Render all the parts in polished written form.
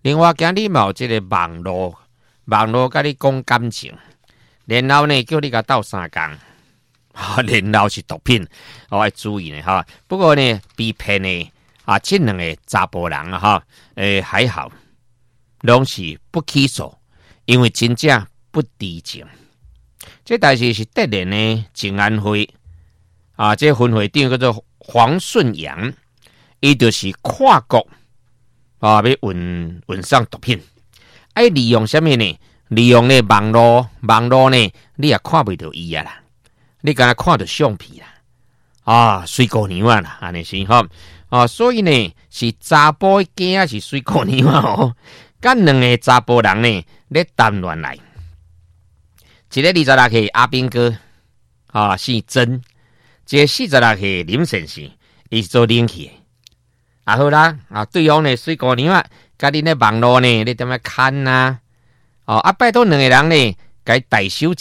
另外今日嘛有这个网络甲你讲感情，然后呢叫你甲斗三工，然后是毒品，要注意呢哈。不过呢，被骗呢这两个查甫人啊还好，拢是不起诉，因为真正不知情。这代志是突然呢，静安会这分会长叫做黄顺阳，伊就是跨国要运上毒品，利用什么呢？利用呢网络呢，你也看不到伊啊啦，你敢若看到相片啦，水姑娘啦，安尼是吼所以呢是查甫的囝是水姑娘哦，甲两个查甫人呢咧谈恋来。一个26岁阿兵哥姓曾，一个46岁林先生，伊是做冷气的。好啦，对方呢水姑娘甲你咧网络呢，你点样看啊？拜托两个人呢，该代收一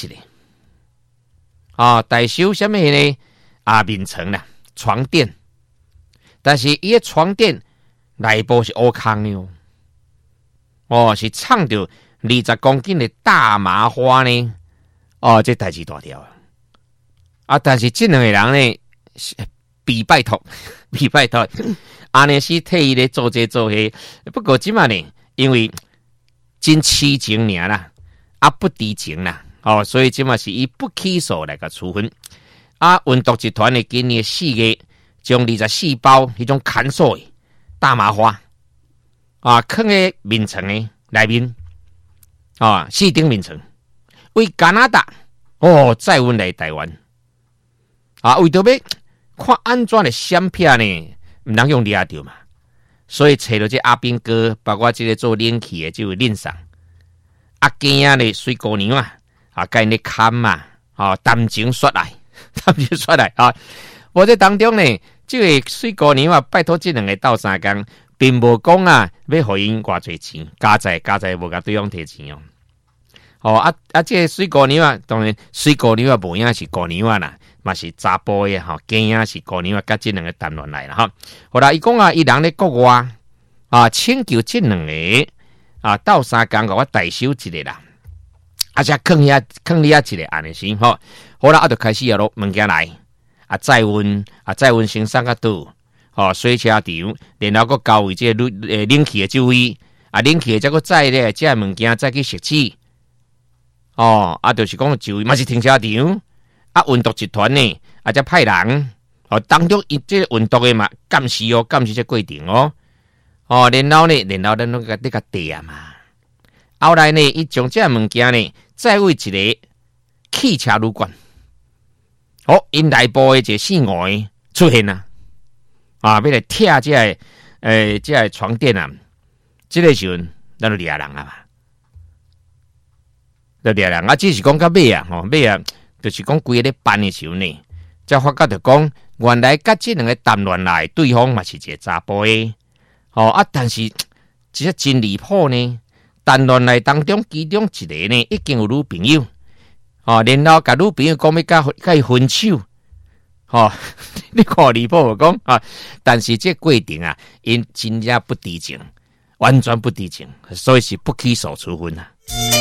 下。代收什么呢？面床啦，床垫。但是伊个床垫内部是乌空的是藏着20公斤的大麻花呢。这代志大条但是这两个人呢，被拜托，安尼是替伊咧做这做迄。不过即嘛呢，因为真痴情尔啦，不知情啦，所以即嘛是以不起诉来个处分。运毒集团的今年4月，将24包迄种砍锁的大麻花放喺面床的内面4顶面床。为加拿大再运来台湾为着要看安怎的闪片呢，唔能用抓到嘛，所以找到这阿兵哥，包括这个做冷气的这位林上惊呢水姑娘甲因咧砍嘛谈情说来我这当中呢，这位水姑娘拜托这两个斗三工，并无讲要互因偌济钱，加在无甲对方摕钱这个水姑娘当然水姑娘无影是姑娘啦，嘛是查甫的囝是姑娘甲这两个谈恋来啦好啦，伊讲伊人咧国外请求这两个斗三工甲我代收一个啦，才坑你一个安尼先好啦，就开始落物件来再运先送到倒水车场，然后佫交为这个冷气的这位冷气的再佫载咧这物件再去设置就是讲就位嘛是停车场运毒集团呢才派人当中这运毒的嘛监视这过程然后咱拢甲地嘛，后来呢伊将这物件呢载为一个汽车旅馆因内部的一个四外出现要来拆这个床垫这个时阵咱就抓人嘛。只是讲到尾就是讲规个咧办的时候呢，才发觉着讲，原来甲这两个谈恋来，对方嘛是一个查甫的，但是真离谱呢。谈恋来当中，其中一个呢已经有女朋友，然后甲女朋友讲要甲伊分手，你看离谱讲但是这过程因真正不知情，完全不知情，所以是不起诉处分